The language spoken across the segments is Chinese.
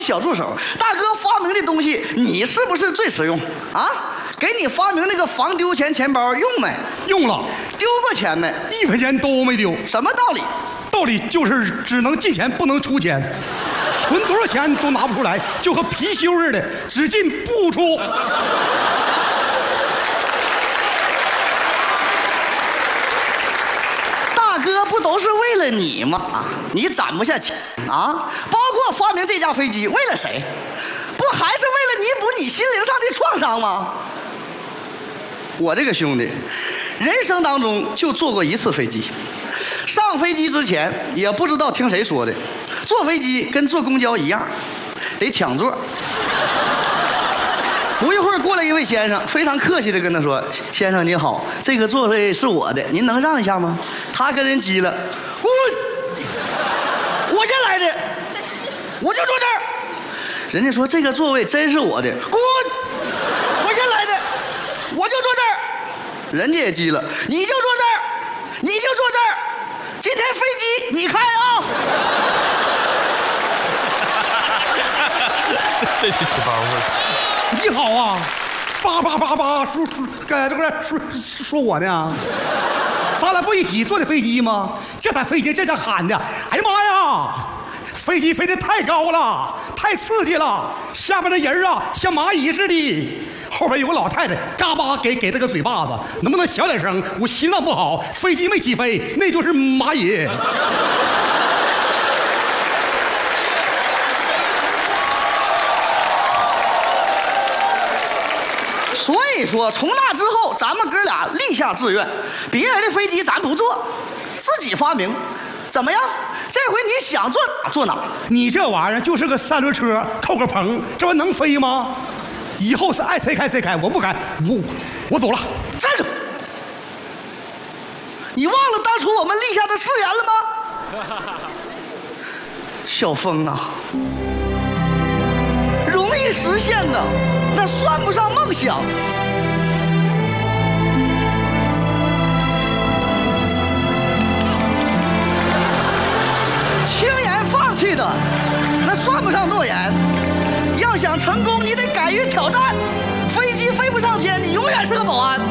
小助手，大哥发明的东西，你是不是最实用啊？给你发明那个防丢钱钱包用没？ 用了。 丢过钱没 ？1分钱都没丢。 什么道理？ 道理就是只能进钱不能出钱，存多少钱都拿不出来，就和貔貅似的，只进不出。 大哥不都是为了你吗？你攒不下钱啊！包括发明这架飞机，为了谁？不还是为了弥补你心灵上的创伤吗？我这个兄弟，人生当中就坐过一次飞机。上飞机之前也不知道听谁说的，坐飞机跟坐公交一样，得抢座。不一会儿过来一位先生，非常客气地跟他说：“先生您好，这个座位是我的，您能让一下吗？”他跟人急了：“滚！我先来的，我就坐这儿。”人家说：“这个座位真是我的。”滚！我先来的，我就坐这儿。人家也急了：“你就坐这儿，你就坐这儿。今天飞机你开啊！” 这是起包袱。 你好啊，8888，说我呢？咱俩不一起坐的飞机吗？这台飞机这家喊的，哎呀妈呀！飞机飞得太高了，太刺激了，下面的人啊像蚂蚁似的。后边有个老太太，嘎巴给他个嘴巴子，能不能小点声？我心脏不好，飞机没起飞，那就是蚂蚁。 所以说，从那之后，咱们哥俩立下志愿，别人的飞机咱不坐，自己发明，怎么样？这回你想坐哪坐哪。 你这玩意儿就是个3轮车，扣个棚，这玩意能飞吗？以后是爱谁开谁开，我不开，我走了。 站住！你忘了当初我们立下的誓言了吗？小峰啊，容易实现的，那算不上梦想。轻言放弃的，那算不上诺言。要想成功，你得敢于挑战。飞机飞不上天，你永远是个保安。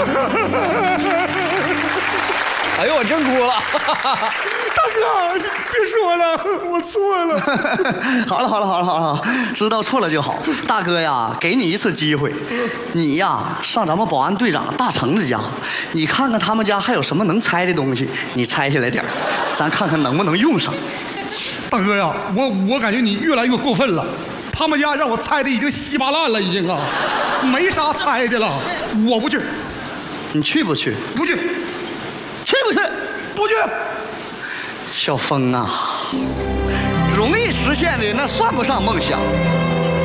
哎呦，我真哭了！ 大哥，别说了，我错了。 好了，知道错了就好。大哥呀，给你一次机会，你呀上咱们保安队长大橙子家，你看看他们家还有什么能拆的东西，你拆下来点儿，咱看看能不能用上。 大哥呀，我感觉你越来越过分了。他们家让我拆的已经稀巴烂了，已经啊，没啥拆的了。我不去。 你去不去？ 不去。 去不去？ 不去。 小峰啊，容易实现的那算不上梦想，